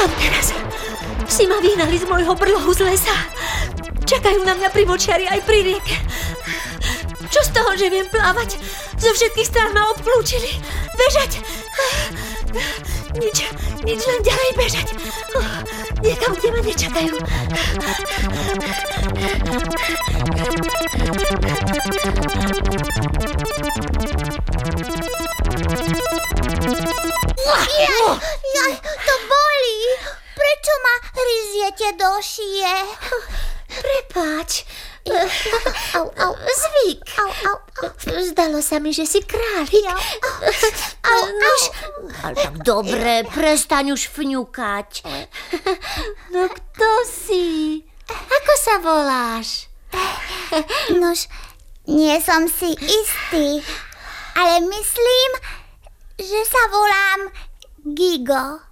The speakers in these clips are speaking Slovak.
Tam teraz si ma vyhnali z môjho brlohu z lesa. Čakajú na mňa pri močiari aj pri rieke. Čo z toho, že viem plávať? Zo všetkých strán ma obklúčili. Bežať! Nič, len ďalej bežať. Niekam, kde ma nečakajú. Jaj, to bolí. Prečo ma hryziete do šie? Prepáč. Zvyk. Zdalo sa mi, že si králik. Ale tak dobre, prestaň už fňukať. No kto si? Ako sa voláš? Nož, nie som si istý, ale myslím, že sa volám Gigo.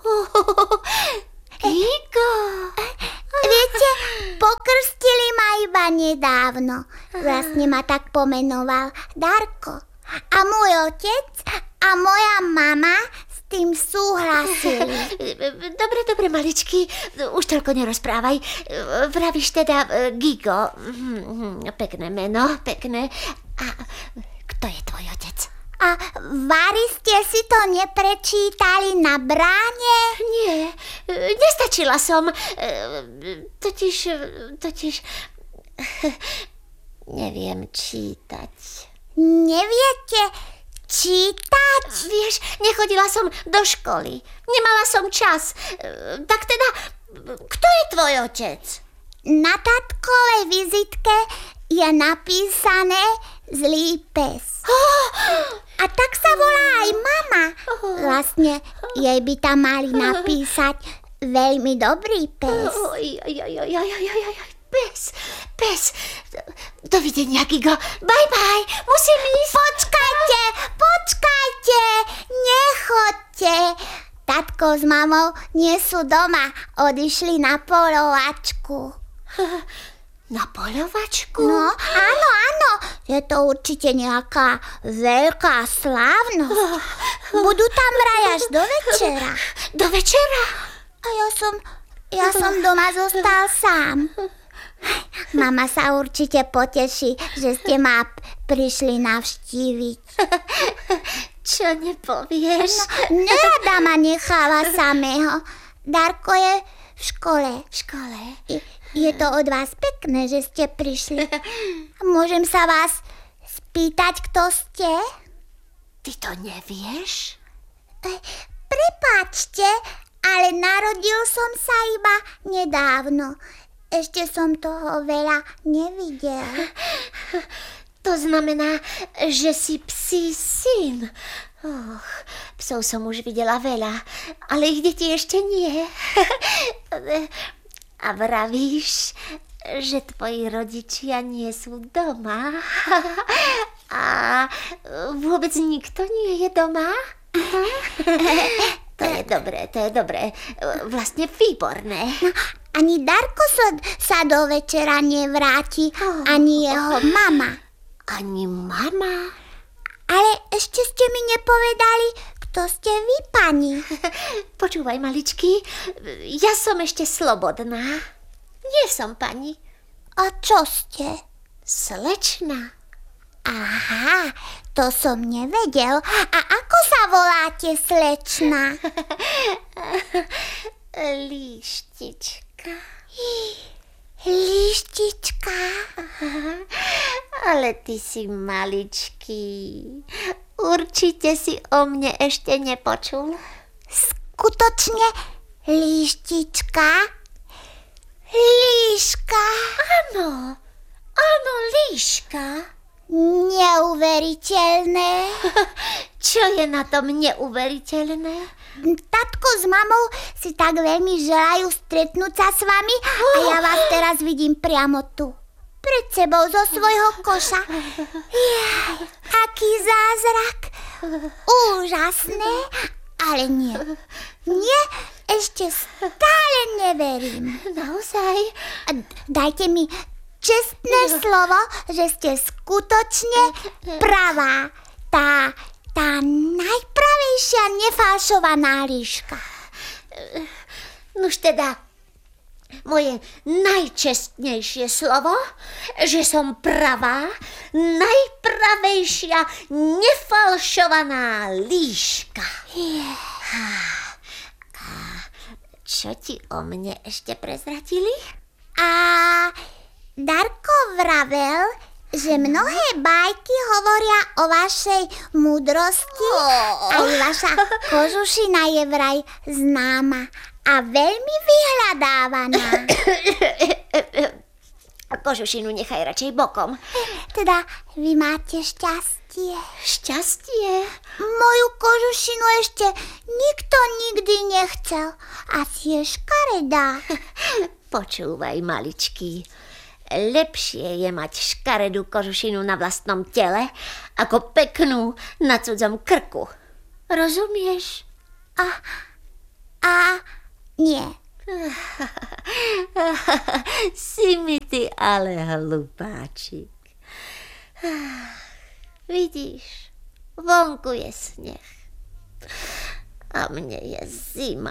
Gigo? Viete, pokrstili ma iba nedávno. Vlastne ma tak pomenoval Darko. A môj otec a moja mama s tým súhlasili. Dobre, maličky, už toľko nerozprávaj. Vravíš teda Gigo. Pekné meno, pekné. A kto je tvoj otec? A Vary, ste si to neprečítali na bráne? Nie, nestačila som. Totiž neviem čítať. Neviete čítať? Vieš, nechodila som do školy. Nemala som čas. Tak teda, kto je tvoj otec? Na tatkovej vizitke je napísané Zlý pes. A tak sa volá aj mama. Vlastne jej by tam mali napísať Veľmi dobrý pes. Pes. Dovidenia, Gigo. Bye, musím ísť. Počkajte, nechoďte. Tatko s mamou nie sú doma, odišli na polovačku. Na polovačku? No, áno, je to určite nejaká veľká slávnosť. Budú tam vraj až do večera. Do večera? A ja som doma zostal sám. Mama sa určite poteší, že ste ma prišli navštíviť. Čo nepovieš? No, nerada ma necháva samého. Darko je v škole. V škole? Je to od vás pekné, že ste prišli. Môžem sa vás spýtať, kto ste? Ty to nevieš? Prepáčte, ale narodil som sa iba nedávno. Ešte som toho veľa nevidel. To znamená, že si psí syn. Psov som už videla veľa, ale ich deti ešte nie. A vravíš, že tvoji rodičia nie sú doma? A vôbec nikto nie je doma? To je dobré. Vlastne výborné. Ani Darko sa do večera nevráti, ani jeho mama. Ani mama? Ale ešte ste mi nepovedali, kto ste vy, pani. Počúvaj, maličky, ja som ešte slobodná. Nie som pani. A čo ste? Slečna. Aha, to som nevedel. A ako sa voláte, slečna? Líštička. Líštička? Ale ty si maličký. Určite si o mne ešte nepočul. Skutočne líštička? Líška? Áno, líška. Neuveriteľné. Čo je na tom neuveriteľné? Tatko s mamou si tak veľmi želajú stretnúť sa s vami a ja vás teraz vidím priamo tu. Pred sebou zo svojho koša. Jaj, aký zázrak. Úžasné, ale nie. Nie, ešte stále neverím. Naozaj? Dajte mi čestné slovo, že ste skutočne pravá. Tá najpravejšia nefalšovaná líška. Nuž teda, moje najčestnejšie slovo, že som pravá, najpravejšia, nefalšovaná líška. A čo ti o mne ešte prezradili? A Darko vravel, že mnohé bajky hovoria o vašej múdrosti. Aj vaša kožušina je vraj známa a veľmi vyhľadávaná. Kožušinu nechaj radšej bokom. Teda vy máte šťastie. Šťastie? Moju kožušinu ešte nikto nikdy nechcel. Asi je škaredá. Počúvaj, maličký. Lepšie je mať škaredú kožušinu na vlastnom tele, ako peknú na cudzom krku. Rozumieš? A nie. Si mi ty ale hlupáčik. Vidíš, vonku je sneh a mne je zima.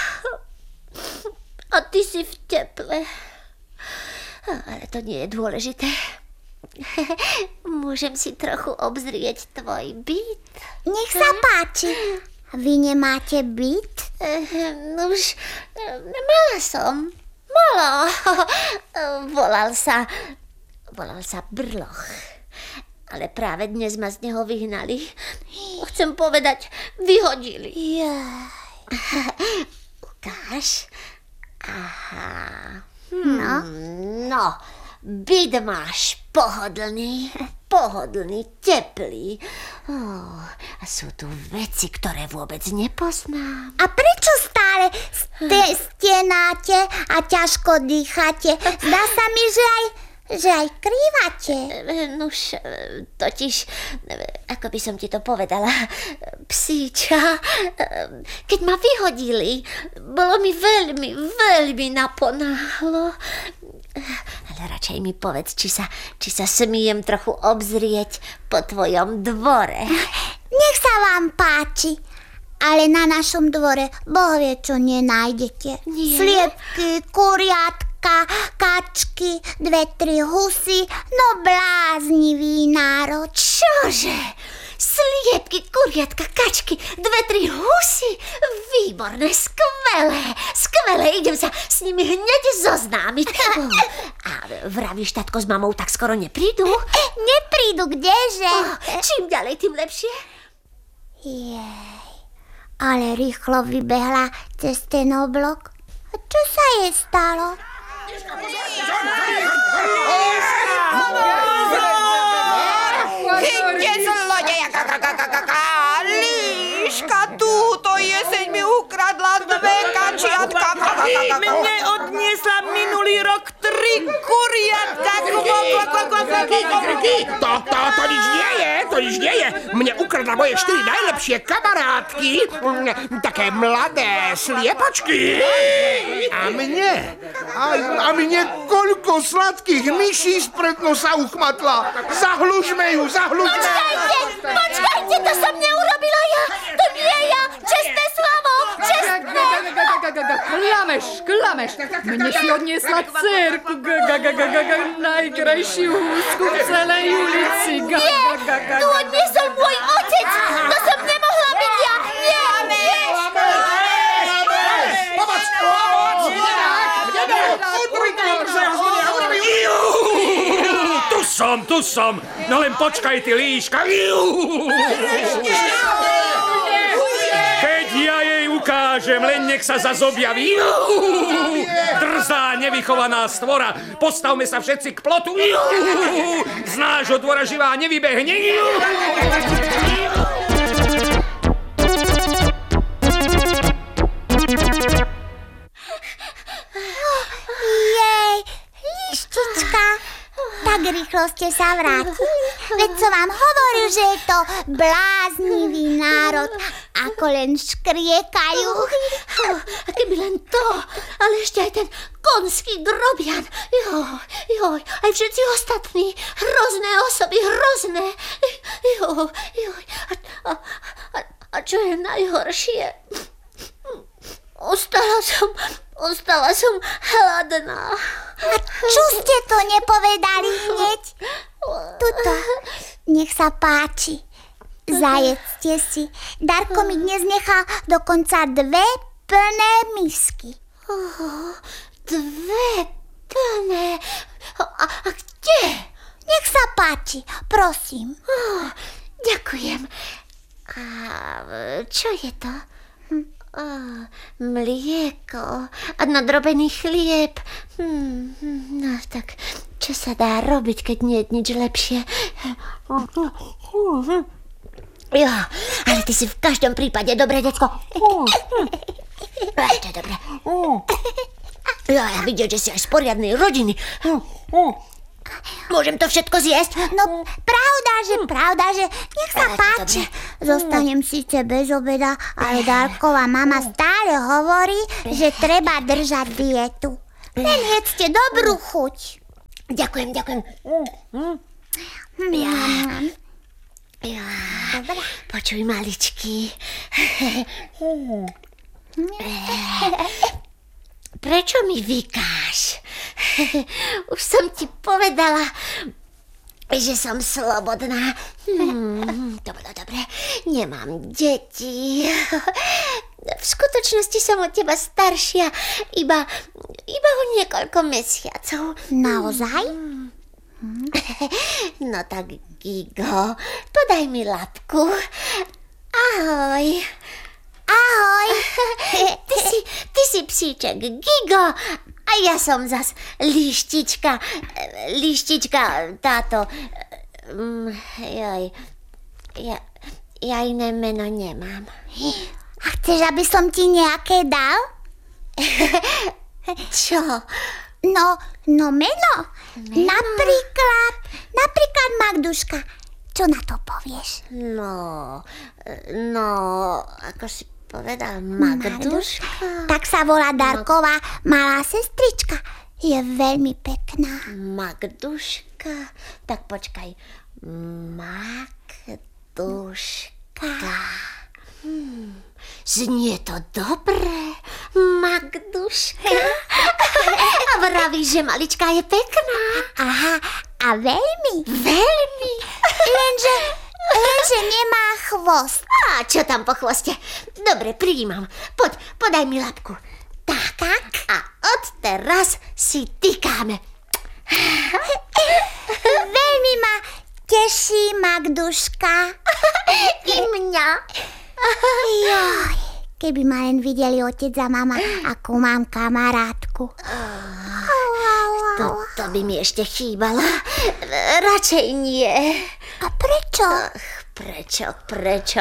A ty si v teple. Ale to nie je dôležité. Môžem si trochu obzrieť tvoj byt? Nech sa páči. Vy nemáte byt? Už mala som. Mala. Volal sa Brloch. Ale práve dnes ma z neho vyhnali. Chcem povedať, vyhodili. Ukáž. Aha. No, byt máš pohodlný, teplý. A sú tu veci, ktoré vôbec nepoznám. A prečo stále stenáte a ťažko dýchate? Zdá sa mi, že aj krývate. Nuž, totiž, ako by som ti to povedala, psíča, keď ma vyhodili, bolo mi veľmi, veľmi naponáhlo. Ale radšej mi povedz, či sa smiem trochu obzrieť po tvojom dvore. Nech sa vám páči. Ale na našom dvore Boh vie, čo nenájdete. Nie? Sliepky, kuriatka, kačky, 2-3 husy, no bláznivý národ. Čože? Sliepky, kuriatka, kačky, 2-3 husy? Výborné, skvelé, idem sa s nimi hneď zoznámiť. A vravíš, tatko s mamou tak skoro neprídu? Neprídu, kdeže? Čím ďalej, tým lepšie. Ale rýchlo vybehla cez ten oblok. A čo sa jej stalo? Chyťte zlodeja! Líška, túto jeseň mi ukradla 2 kačiatka. Mne odniesla minulý rok 3 kuriatka. To nič nie je. Mne ukradla moje 4 najlepšie kamarátky. Také mladé sliepočky. A mne koľko sladkých myší spred nosa uchmatla. Zahlužme ju. Počkajte, to som neurobila ja. To nie ja. Čestné slovo, čestné. Klameš. Mne si odniesla dcerku. Najkrajšiu húsku v celej ulici. Nie, tu odniesol môj otec. To som nemohla byť ja. Nie. Pomoc! Tu som. No len počkaj, ty líška. Keď ja jej ukážem, len nech sa zas objaví. Drzá, nevychovaná stvora. Postavme sa všetci k plotu. Z nášho dvora živá nevybehne. Jej, líštička. Tak rýchlo ste sa vrátili. Veď som vám hovoril, že je to bláznivý národ. Ako len škriekajú. A keby len to, ale ešte aj ten konský grobian. Joj, aj všetci ostatní. Hrozné osoby, hrozné. Joj. A čo je najhoršie? ostala som hladná. A čo ste to nepovedali hneď? Tuto, nech sa páči. Zajedzte si. Darko mi dnes nechal dokonca 2 plné misky. 2 plné? A kde? Nech sa páči, prosím. Ďakujem. A čo je to? Mlieko a nadrobený chlieb. No tak, čo sa dá robiť, keď nie je nič lepšie? Jo, ale ty si v každom prípade dobré decko. To je dobré. Ja vidieť, že si aj z poriadnej rodiny. Môžem to všetko zjesť? No, pravda, že nech sa páči. Zostanem síce bez obeda, ale Darková mama stále hovorí, že treba držať dietu. Len jedzte dobrú chuť. Ďakujem. Ja. Počuj, maličký. Prečo mi vykáš? Už som ti povedala, že som slobodná. To bolo dobre. Nemám deti. V skutočnosti som od teba staršia iba o niekoľko mesiacov. Naozaj? No tak, Gigo, podaj mi labku. Ahoj. Ahoj. Ty si psíček Gigo a ja som zas líštička. Líštička táto. Ja iné meno nemám. A chceš, aby som ti nejaké dal? Čo? No meno. Napríklad Magduška. Čo na to povieš? No, ako si povedal, Magduška? Tak sa volá Darková malá sestrička. Je veľmi pekná. Magduška? Tak počkaj. Magduška. Znie to dobre, Magduška. A vravíš, že malička je pekná. Aha, a veľmi. Veľmi. Lenže nemá chvost. A čo tam po chvoste? Dobre, prijímam. Podaj mi labku. Tak. A odteraz si tykáme. Veľmi ma teší Magduška. I mňa. Joj, keby ma len videli otec a mama, akú mám kamarátku. To by mi ešte chýbalo. Radšej nie. A prečo? Prečo?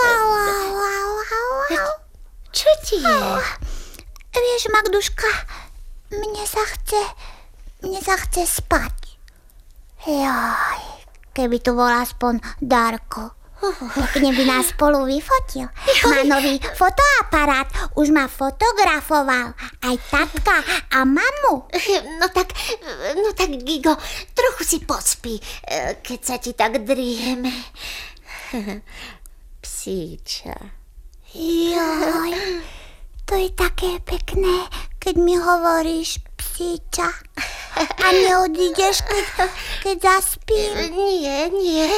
Čo ti je? Vieš, Magduška, mne sa chce spať. Joj, keby tu bol aspoň Darko. Pekne by nás spolu vyfotil. Má nový fotoaparát, už ma fotografoval. Aj tatka a mamu. No tak, Gigo, trochu si pospí, keď sa ti tak drieme. Psíča. Joj, to je také pekné, keď mi hovoríš psíča. A neodídeš, keď zaspím. Nie.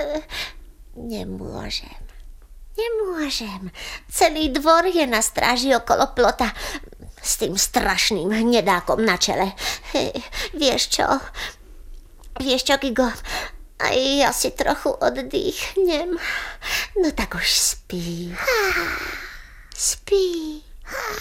Nemôžem. Celý dvor je na stráži okolo plota s tým strašným hnedákom na čele. Vieš čo, Gigo? Aj ja si trochu oddychnem. No tak už spí.